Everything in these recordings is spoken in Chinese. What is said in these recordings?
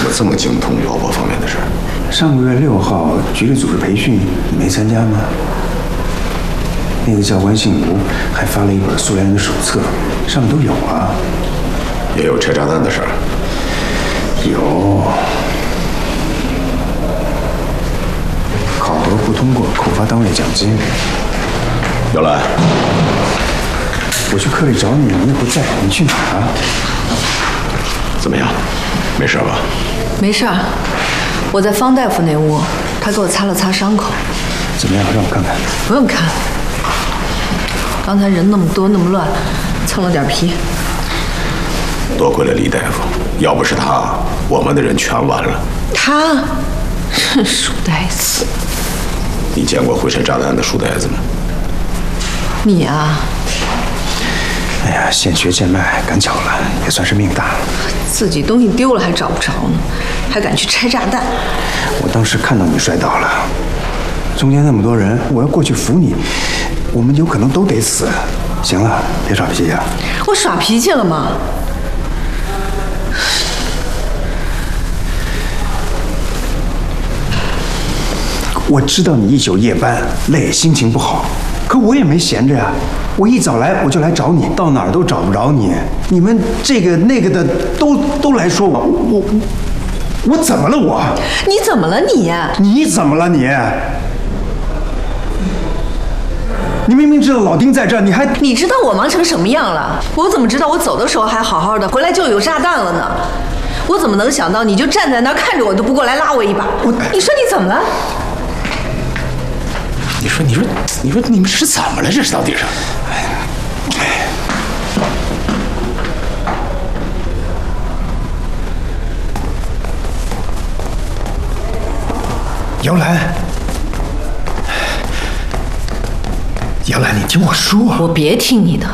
么这么精通辽博方面的事？ 上个月6号局里组织培训，你没参加吗？那个教官姓吴，还发了一本苏联人的手册，上面都有啊。 也有拆炸弹的事儿。 有。考核不通过，扣发单位奖金。 姚兰， 我去科里找你，你也不在，你去哪儿啊？ 怎么样？没事吧？ 没事儿，我在方大夫那屋，他给我擦了擦伤口。 怎么样？让我看看。 不用看，刚才人那么多那么乱，蹭了点皮。 多亏了李大夫，要不是他，我们的人全完了。 他，书呆子。 你见过会拆炸弹的书呆子吗？ 你啊。 哎呀，现学现卖，赶巧了，也算是命大。 自己东西丢了还找不着呢，还敢去拆炸弹。 我当时看到你摔倒了，中间那么多人，我要过去扶你，我们有可能都得死。行了，别耍脾气啊！ 我耍脾气了吗？ 我知道你一宿夜班累，心情不好，可我也没闲着呀。我一早来我就来找你，到哪儿都找不着你。你们这个那个的都来说我怎么了我？ 你怎么了你？ 你怎么了你？你明明知道老丁在这儿， 你知道我忙成什么样了？我怎么知道我走的时候还好好的，回来就有炸弹了呢？我怎么能想到你就站在那儿看着我都不过来拉我一把？你说你怎么了？ 你说你们这是怎么了？这是到底是？ 姚兰，姚兰，你听我说。 我别听你的，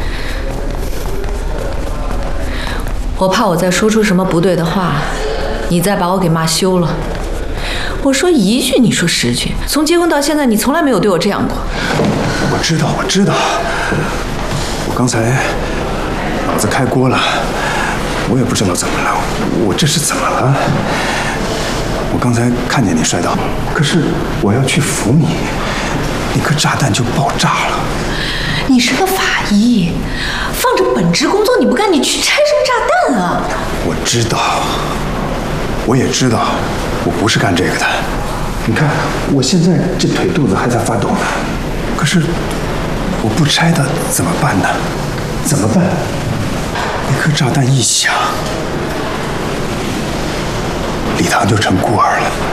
我怕我再说出什么不对的话，你再把我给骂羞了。我说一句，你说10句。从结婚到现在，你从来没有对我这样过。 我知道，我刚才脑子开锅了，我也不知道怎么了，我这是怎么了？我刚才看见你摔倒，可是我要去扶你，那颗炸弹就爆炸了。 你是个法医，放着本职工作你不干，你去拆什么炸弹啊？ 我知道，我也知道。我不是干这个的，你看我现在这腿肚子还在发抖呢。可是我不拆它怎么办呢？怎么办？那颗炸弹一响，礼堂就成孤儿了。